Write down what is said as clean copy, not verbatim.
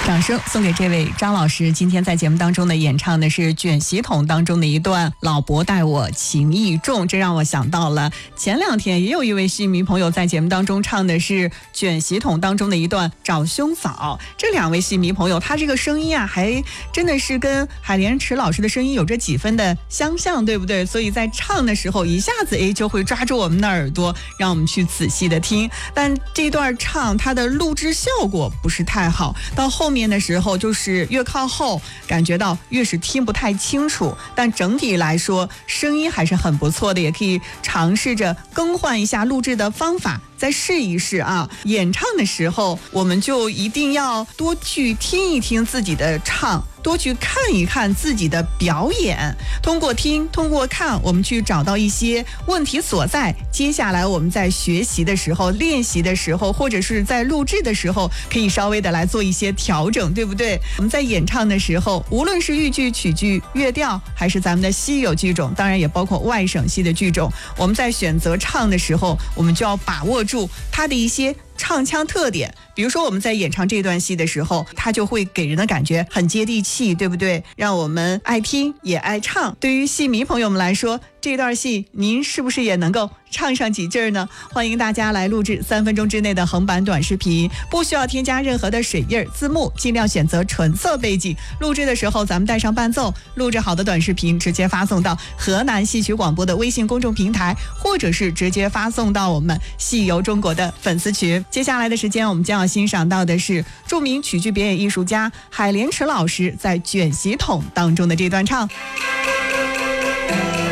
掌声送给这位张老师，今天在节目当中呢演唱的是卷席筒当中的一段老伯待我情意重，这让我想到了前2天也有一位戏迷朋友在节目当中唱的是卷席筒当中的一段找兄嫂。这2位戏迷朋友他这个声音啊还真的是跟海莲池老师的声音有着几分的相像，对不对？所以在唱的时候一下子就会抓住我们的耳朵，让我们去仔细的听。但这段唱它的录制效果不是太好，到后面的时候就是越靠后感觉到越是听不太清楚，但整体来说声音还是很不错的，也可以尝试着更换一下录制的方法，再试一试啊！演唱的时候我们就一定要多去听一听自己的唱，多去看一看自己的表演，通过听通过看我们去找到一些问题所在，接下来我们在学习的时候练习的时候或者是在录制的时候可以稍微的来做一些调整，对不对？我们在演唱的时候无论是豫剧曲剧乐调还是咱们的稀有剧种，当然也包括外省系的剧种，我们在选择唱的时候我们就要把握住它的一些唱腔特点。比如说我们在演唱这段戏的时候，它就会给人的感觉很接地气，对不对？让我们爱听也爱唱。对于戏迷朋友们来说，这段戏您是不是也能够唱上几句呢？欢迎大家来录制3分钟之内的横版短视频，不需要添加任何的水印字幕，尽量选择纯色背景。录制的时候咱们带上伴奏，录制好的短视频直接发送到河南戏曲广播的微信公众平台，或者是直接发送到我们戏游中国的粉丝群。接下来的时间我们将要欣赏到的是著名曲剧表演艺术家海莲池老师在卷席筒当中的这段唱。